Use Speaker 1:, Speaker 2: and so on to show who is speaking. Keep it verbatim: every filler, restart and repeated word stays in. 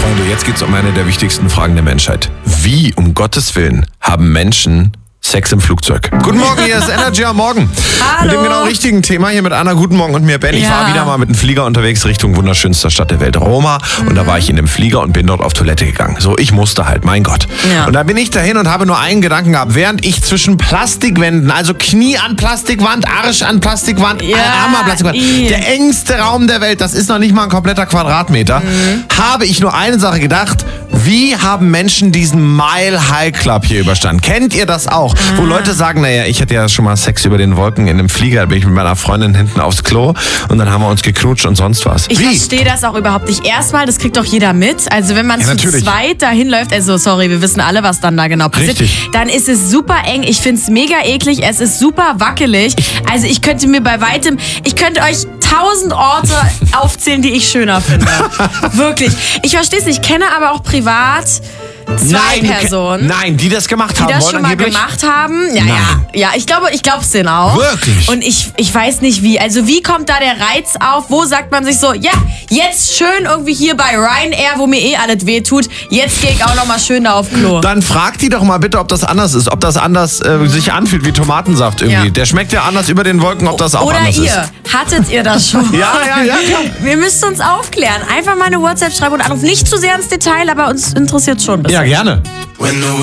Speaker 1: Freunde, jetzt geht's um eine der wichtigsten Fragen der Menschheit. Wie, um Gottes Willen, haben Menschen Sex im Flugzeug? Guten Morgen, hier ist Energy am Morgen.
Speaker 2: Hallo.
Speaker 1: Mit dem genau richtigen Thema hier mit Anna. Guten Morgen und mir, Ben. Ich
Speaker 2: Ja.
Speaker 1: war wieder mal mit dem Flieger unterwegs Richtung wunderschönster Stadt der Welt, Roma. Mhm. Und da war ich in dem Flieger und bin dort auf Toilette gegangen. So, ich musste halt, mein Gott.
Speaker 2: Ja.
Speaker 1: Und da bin ich dahin und habe nur einen Gedanken gehabt. Während ich zwischen Plastikwänden, also Knie an Plastikwand, Arsch an Plastikwand,
Speaker 2: Ja,
Speaker 1: Arm an Plastikwand,
Speaker 2: i.
Speaker 1: der engste Raum der Welt, das ist noch nicht mal ein kompletter Quadratmeter, mhm. habe ich nur eine Sache gedacht. Wie haben Menschen diesen Mile High Club hier überstanden? Kennt ihr das auch? Ah. Wo Leute sagen, naja, ich hatte ja schon mal Sex über den Wolken in einem Flieger, da bin ich mit meiner Freundin hinten aufs Klo und dann haben wir uns geknutscht und sonst was.
Speaker 2: Ich
Speaker 1: Wie?
Speaker 2: verstehe das auch überhaupt nicht. Erstmal, das kriegt doch jeder mit. Also wenn man
Speaker 1: Ja,
Speaker 2: zu
Speaker 1: natürlich.
Speaker 2: zweit dahin läuft, also sorry, wir wissen alle, was dann da genau passiert.
Speaker 1: Richtig.
Speaker 2: Dann ist es super eng. Ich finde es mega eklig. Es ist super wackelig. Also ich könnte mir bei weitem, ich könnte euch tausend Orte aufzählen, die ich schöner finde. Wirklich. Ich verstehe es nicht. Ich kenne aber auch privat zwei
Speaker 1: Nein,
Speaker 2: Personen.
Speaker 1: Nein, die das gemacht
Speaker 2: Die
Speaker 1: haben
Speaker 2: das
Speaker 1: wollen
Speaker 2: schon mal
Speaker 1: angeblich.
Speaker 2: gemacht haben. Ja,
Speaker 1: Nein.
Speaker 2: ja. Ja, ich glaube, ich glaube es denen auch.
Speaker 1: Wirklich?
Speaker 2: Und ich, ich weiß nicht wie. Also wie kommt da der Reiz auf? Wo sagt man sich so, ja, jetzt schön irgendwie hier bei Ryanair, wo mir eh alles weh tut. Jetzt gehe ich auch noch mal schön da auf Klo.
Speaker 1: Dann fragt die doch mal bitte, ob das anders ist. Ob das anders äh, sich anfühlt wie Tomatensaft irgendwie.
Speaker 2: Ja.
Speaker 1: Der schmeckt ja anders über den Wolken, ob das auch
Speaker 2: Oder
Speaker 1: anders
Speaker 2: ihr,
Speaker 1: ist.
Speaker 2: hattet ihr das schon?
Speaker 1: Ja, ja, ja, klar.
Speaker 2: Wir müssen uns aufklären. Einfach mal eine WhatsApp schreiben und anrufen. Nicht zu sehr ins Detail, aber uns interessiert schon ein bisschen.
Speaker 1: Ja, gerne.